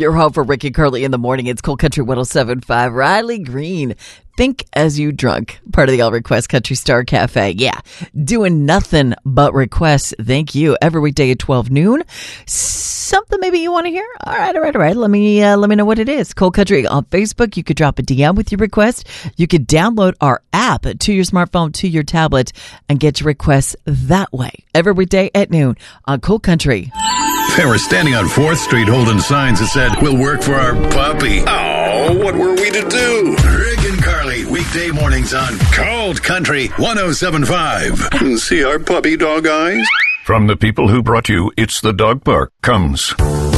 Your home for Rick and Carly in the morning. It's Cold Country 107.5. Riley Green. Think as you drunk. Part of the All Request Country Star Cafe. Yeah. Doing nothing but requests. Thank you. Every weekday at 12 noon. Something maybe you want to hear? All right. Let me know what it is. Cold Country on Facebook. You could drop a DM with your request. You could download our app to your smartphone, to your tablet, and get your requests that way. Every weekday at noon on Cold Country. They were standing on 4th Street holding signs that said, "We'll work for our puppy." Oh, what were we to do? Rick and Carly, weekday mornings on Cold Country 107.5. See our puppy dog eyes? From the people who brought you It's the Dog Park comes